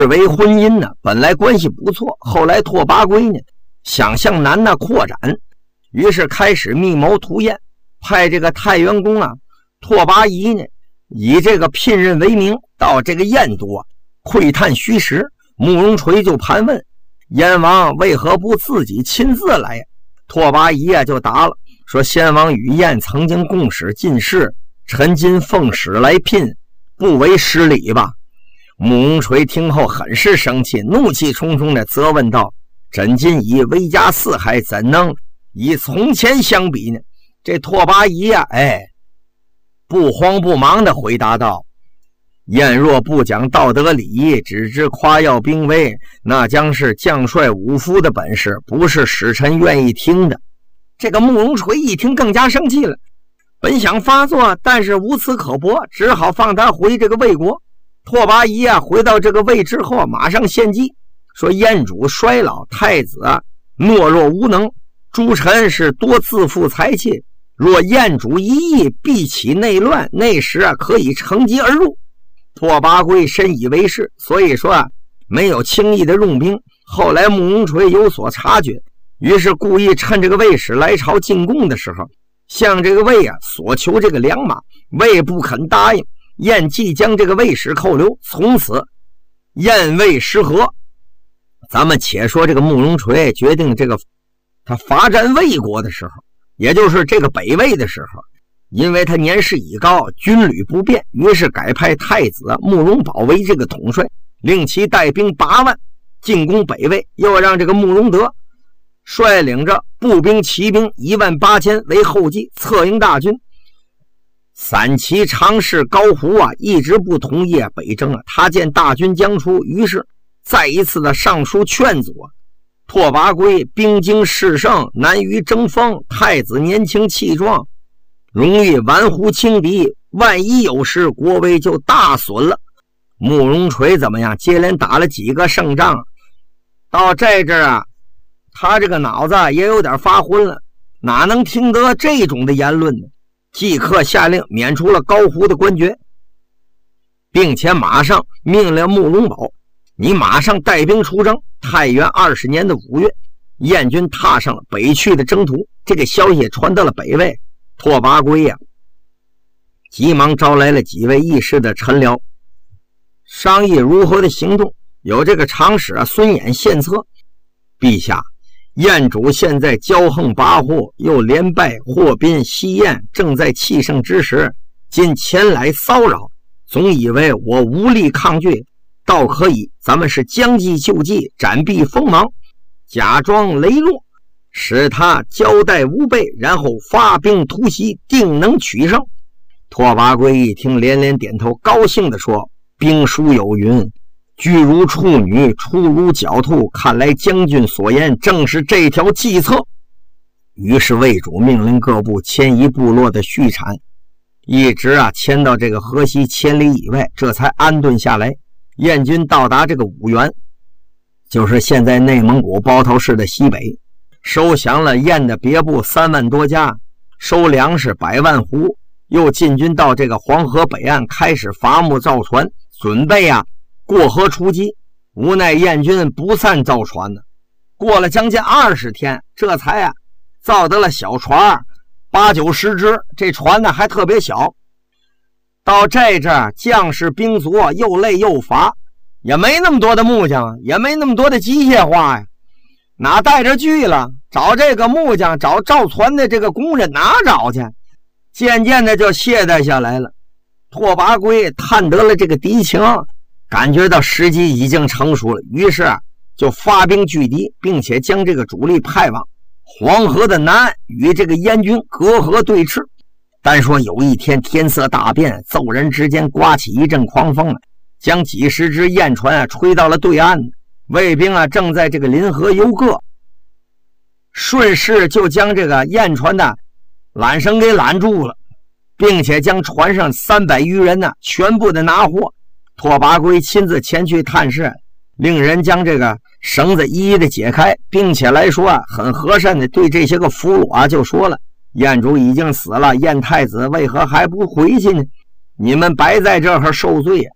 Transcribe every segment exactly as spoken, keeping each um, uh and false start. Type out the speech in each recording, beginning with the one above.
为婚姻呢，本来关系不错，后来拓跋圭呢想向南呢扩展，于是开始密谋图燕，派这个太原公啊拓跋仪呢以这个聘任为名到这个燕都啊窥探虚实。慕容垂就盘问燕王为何不自己亲自来呀？拓跋仪啊就答了，说先王与燕曾经共使进士，臣今奉使来聘，不为失礼吧？慕容垂听后很是生气，怒气冲冲地责问道：朕今已威加四海，怎能以从前相比呢？这拓跋仪呀、啊，哎，不慌不忙地回答道：燕若不讲道德礼仪，只知夸耀兵威，那将是将帅武夫的本事，不是使臣愿意听的。这个慕容垂一听更加生气了，本想发作，但是无此可驳，只好放他回这个魏国。拓跋仪啊，回到这个魏之后，马上献计，说燕主衰老，太子啊懦弱无能，诸臣是多自负才气，若燕主一意，必起内乱，那时啊可以乘机而入。拓跋圭深以为是，所以说啊没有轻易的用兵。后来慕容垂有所察觉，于是故意趁这个魏使来朝进贡的时候，向这个魏啊所求这个良马，魏不肯答应，燕即将这个魏使扣留，从此燕魏失和。咱们且说这个慕容垂决定这个他伐占魏国的时候，也就是这个北魏的时候，因为他年事已高，军旅不便，于是改派太子慕容宝为这个统帅，令其带兵八万进攻北魏，又让这个慕容德率领着步兵骑兵一万八千为后继，策应大军。散骑常侍高胡啊一直不同意啊北征啊，他见大军将出，于是再一次的上书劝阻啊拓跋圭兵精势盛，难于争锋，太子年轻气壮，容易玩忽轻敌，万一有失，国威就大损了。慕容垂怎么样？接连打了几个胜仗，到这阵啊，他这个脑子也有点发昏了，哪能听得这种的言论呢？即刻下令免除了高胡的官爵，并且马上命令慕容宝，你马上带兵出征。太元二十年的五月，燕军踏上了北去的征途。这个消息传到了北魏，拓跋圭呀、啊，急忙招来了几位议事的臣僚，商议如何的行动。有这个长史啊孙衍献策：陛下，燕主现在骄横跋扈，又连败霍宾、西燕，正在气盛之时，今前来骚扰，总以为我无力抗拒，倒可以咱们是将计就计，暂避锋芒，假装羸弱，使他交代无备，然后发兵突袭，定能取胜。拓跋圭一听连连点头，高兴地说：兵书有云，居如处女，出如狡兔，看来将军所言正是这条计策。于是魏主命令各部迁移部落的畜产，一直啊迁到这个河西千里以外，这才安顿下来。燕军到达这个五原，就是现在内蒙古包头市的西北，收降了燕的别部三万多家，收粮食百万斛，又进军到这个黄河北岸，开始伐木造船，准备啊过河出击。无奈燕军不散造船呢，过了将近二十天，这才啊造得了小船八九十只，这船呢还特别小。到这阵儿，将士兵卒又累又乏，也没那么多的木匠，也没那么多的机械化呀，哪带着锯了？找这个木匠，找造船的这个工人哪找去？渐渐的就懈怠下来了。拓跋圭探得了这个敌情，感觉到时机已经成熟了，于是就发兵拒敌，并且将这个主力派往黄河的南岸，与这个燕军隔河对峙。单说有一天天色大变，骤然之间刮起一阵狂风，将几十只燕船啊吹到了对岸。魏兵啊正在这个临河游个，顺势就将这个燕船的缆绳给拦住了，并且将船上三百余人呢全部的拿获。拓跋圭亲自前去探视，令人将这个绳子一一的解开，并且来说啊很和善的对这些个俘虏啊就说了：燕主已经死了，燕太子为何还不回去呢？你们白在这儿受罪啊！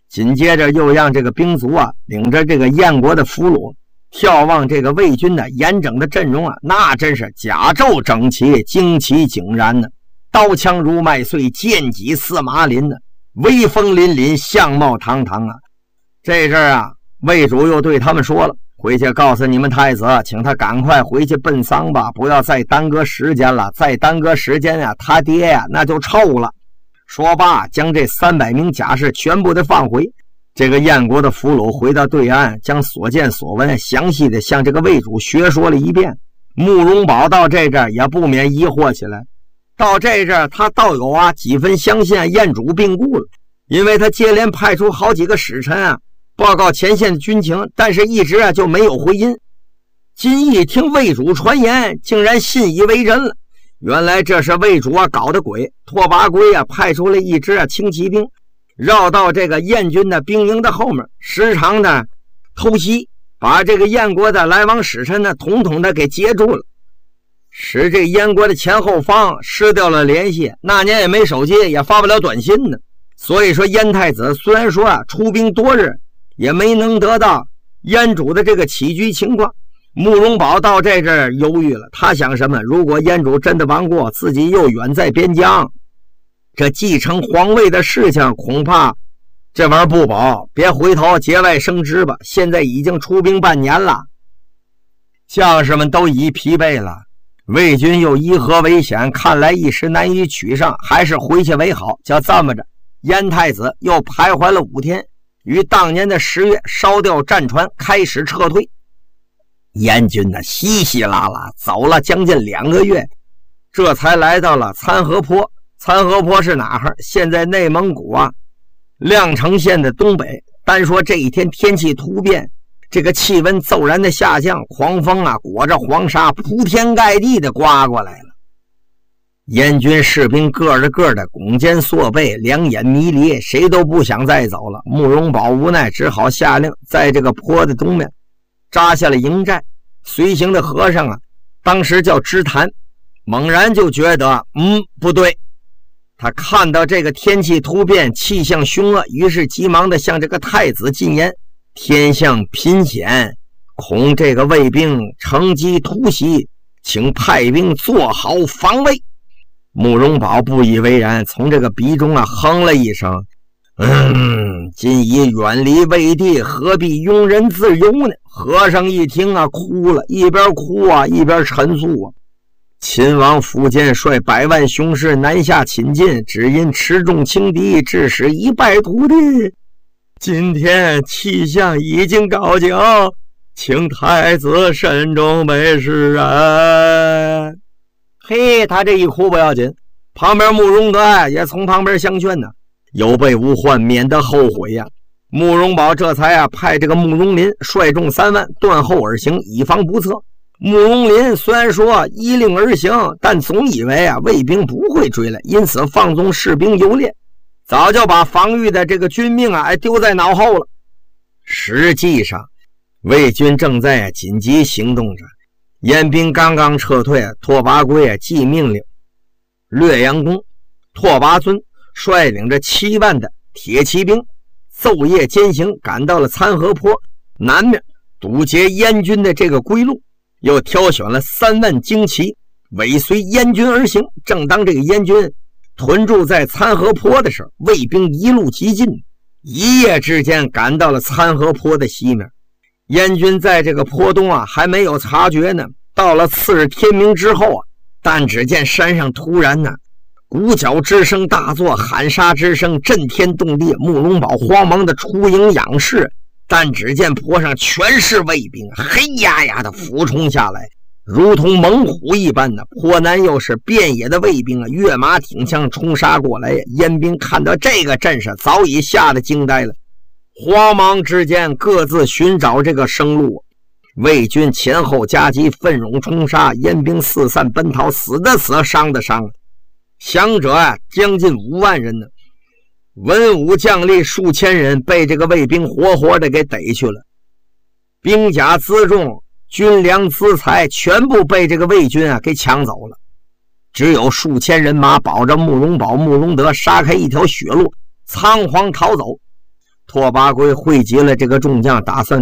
紧接着又让这个兵卒啊领着这个燕国的俘虏眺望这个魏军的严整的阵容啊，那真是甲胄整齐，旌旗井然呢，刀枪如麦穗，剑戟似麻林呢，威风凛凛，相貌堂堂啊。这阵儿啊，魏主又对他们说了，回去告诉你们太子，请他赶快回去奔丧吧，不要再耽搁时间了，再耽搁时间啊，他爹呀、啊、那就臭了。说罢，将这三百名甲士全部的放回。这个燕国的俘虏回到对岸，将所见所闻详细的向这个魏主学说了一遍。慕容宝到这阵也不免疑惑起来，到这阵他倒有啊几分相信燕主病故了，因为他接连派出好几个使臣啊报告前线的军情，但是一直啊就没有回音。今一听魏主传言，竟然信以为真了。原来这是魏主啊搞的鬼，拓跋圭啊派出了一支啊轻骑兵，绕到这个燕军的兵营的后面，时常的偷袭，把这个燕国的来往使臣呢统统的给截住了，使这燕国的前后方失掉了联系。那年也没手机，也发不了短信呢。所以说燕太子虽然说啊出兵多日，也没能得到燕主的这个起居情况。慕容宝到这阵儿犹豫了，他想什么？如果燕主真的亡国，自己又远在边疆，这继承皇位的事情恐怕这玩意儿不保，别回头节外生枝吧。现在已经出兵半年了，将士们都已疲惫了，魏军又依河为险，看来一时难以取胜，还是回去为好。就这么着，燕太子又徘徊了五天，于当年的十月烧掉战船，开始撤退。燕军呢稀稀拉拉走了将近两个月，这才来到了参河坡。参河坡是哪儿？现在内蒙古啊亮城县的东北。单说这一天天气突变，这个气温骤然的下降，狂风啊裹着黄沙铺天盖地的刮过来了。燕军士兵个着个的拱肩缩背，两眼迷离，谁都不想再走了。慕容宝无奈只好下令在这个坡的东面扎下了营寨。随行的和尚啊当时叫支坛，猛然就觉得嗯不对，他看到这个天气突变，气象凶恶，于是急忙的向这个太子进言，天象频险，恐这个魏兵乘机突袭，请派兵做好防卫。慕容宝不以为然，从这个鼻中啊哼了一声，嗯，今已远离魏地，何必庸人自由呢？和尚一听啊哭了，一边哭啊一边陈述啊，秦王苻坚率百万雄士南下侵进，只因持重轻敌，致使一败涂地。今天气象已经告警，请太子慎重为是啊。嘿，他这一哭不要紧，旁边慕容德也从旁边相劝呢，有备无患，免得后悔呀。慕容宝这才啊派这个慕容林率众三万断后而行，以防不测。慕容林虽然说依令而行，但总以为啊魏兵不会追来，因此放纵士兵游猎，早就把防御的这个军命啊丢在脑后了。实际上魏军正在紧急行动着，燕兵刚刚撤退，拓跋圭啊既命令略阳公拓跋尊率领着七万的铁骑兵昼夜兼行，赶到了参河坡南面，堵截燕军的这个归路，又挑选了三万精骑尾随燕军而行。正当这个燕军屯驻在参河坡的时候，魏兵一路急进，一夜之间赶到了参河坡的西面。燕军在这个坡东啊还没有察觉呢，到了次日天明之后啊，但只见山上突然呢鼓角之声大作，喊杀之声震天动地。慕容宝慌忙的出营仰视，但只见坡上全是魏兵，黑压压的俯冲下来，如同猛虎一般的。坡南又是遍野的魏兵啊，跃马挺枪冲杀过来。燕兵看到这个阵势，早已吓得惊呆了，慌忙之间各自寻找这个生路。魏军前后夹击，奋勇冲杀，燕兵四散奔逃，死的死，伤的伤，降者啊将近五万人呢，文武将吏数千人被这个魏兵活活的给逮去了，兵甲辎重军粮资财全部被这个魏军啊给抢走了，只有数千人马保着慕容宝、慕容德杀开一条血路，仓皇逃走。 拓跋圭汇集了这个众将，打算